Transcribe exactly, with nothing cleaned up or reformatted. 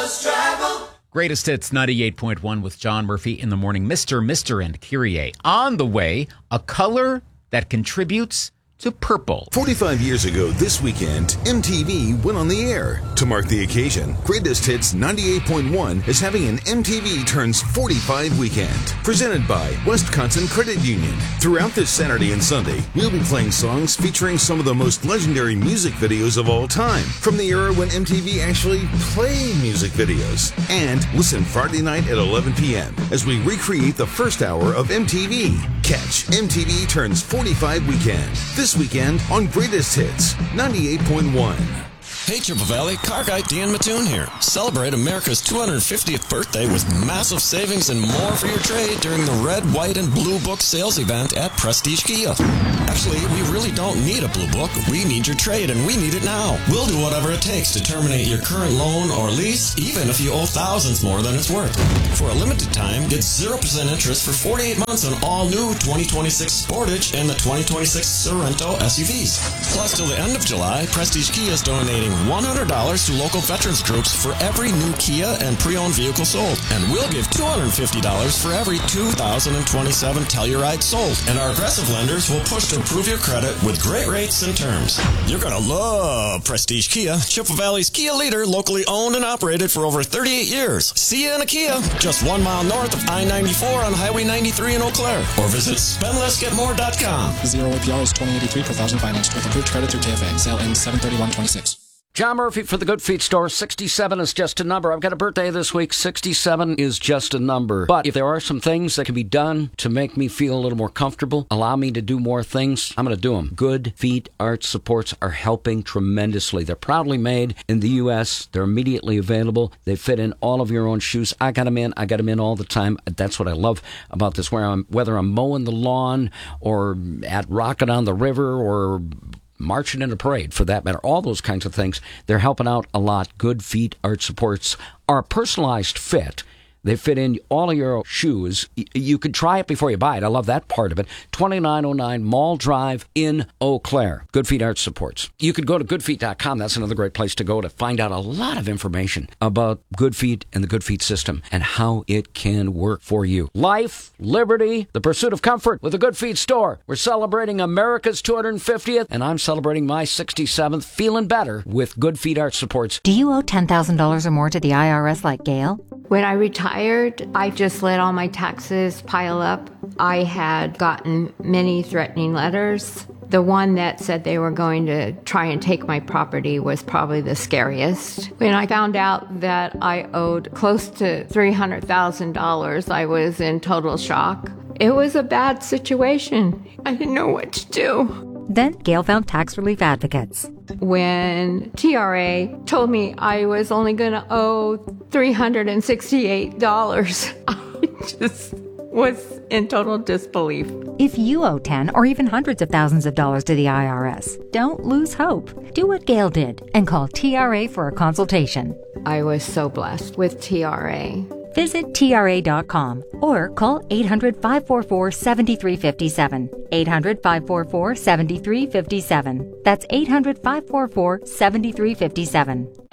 Buzz Travel. Greatest Hits ninety-eight point one with John Murphy in the morning. Mister Mister and Kyrie. On the way, a color that contributes to purple. forty-five years ago this weekend, M T V went on the air. To mark the occasion, Greatest Hits ninety-eight point one is having an M T V Turns forty-five weekend, presented by Wisconsin Credit Union. Throughout this Saturday and Sunday, we'll be playing songs featuring some of the most legendary music videos of all time, from the era when M T V actually played music videos. And listen Friday night at eleven p.m. as we recreate the first hour of M T V. Catch M T V Turns forty-five weekend this weekend on Greatest Hits ninety-eight point one. Hey Triple Valley, car guy Dan Mattoon here. Celebrate America's two hundred fiftieth birthday with massive savings and more for your trade during the red, white, and blue book sales event at Prestige Kia. Actually, we really don't need a blue book. We need your trade, and we need it now. We'll do whatever it takes to terminate your current loan or lease, even if you owe thousands more than it's worth. For a limited time, get zero percent interest for forty-eight months on all new twenty twenty-six Sportage and the twenty twenty-six Sorento S U Vs. Plus, till the end of July, Prestige Kia is donating one hundred dollars to local veterans groups for every new Kia and pre-owned vehicle sold. And we'll give two hundred fifty dollars for every two thousand twenty-seven Telluride sold. And our aggressive lenders will push to improve your credit with great rates and terms. You're going to love Prestige Kia, Chippewa Valley's Kia leader, locally owned and operated for over thirty-eight years. See you in a Kia, just one mile north of I ninety-four on Highway ninety-three in Eau Claire. Or visit spend less get more dot com. Zero A P R is twenty eighty-three per thousand financed with approved credit through K F A. Sale ends seven thirty-one twenty-six. John Murphy for the Good Feet Store. sixty-seven is just a number. I've got a birthday this week. sixty-seven is just a number. But if there are some things that can be done to make me feel a little more comfortable, allow me to do more things, I'm going to do them. Good Feet Arch Supports are helping tremendously. They're proudly made in the U S. They're immediately available. They fit in all of your own shoes. I got them in. I got them in all the time. That's what I love about this. Where I'm, whether I'm mowing the lawn or at Rocket on the River or marching in a parade, for that matter, all those kinds of things, they're helping out a lot. Good Feet Arch Supports are a personalized fit. They fit in all of your shoes. You could try it before you buy it. I love that part of it. twenty-nine oh nine Mall Drive in Eau Claire. Good Feet Arch Supports. You could go to good feet dot com. That's another great place to go to find out a lot of information about Good Feet and the Good Feet system and how it can work for you. Life, liberty, the pursuit of comfort with the Good Feet Store. We're celebrating America's two hundred fiftieth, and I'm celebrating my sixty-seventh, feeling better with Good Feet Arch Supports. Do you owe ten thousand dollars or more to the I R S like Gail? When I retired, I just let all my taxes pile up. I had gotten many threatening letters. The one that said they were going to try and take my property was probably the scariest. When I found out that I owed close to three hundred thousand dollars, I was in total shock. It was a bad situation. I didn't know what to do. Then Gail found tax relief advocates. When T R A told me I was only going to owe three hundred sixty-eight dollars, I just was in total disbelief. If you owe ten or even hundreds of thousands of dollars to the I R S, don't lose hope. Do what Gail did and call T R A for a consultation. I was so blessed with T R A. Visit T R A dot com or call eight hundred, five four four, seven three five seven. eight hundred, five four four, seven three five seven. That's eight hundred, five four four, seven three five seven.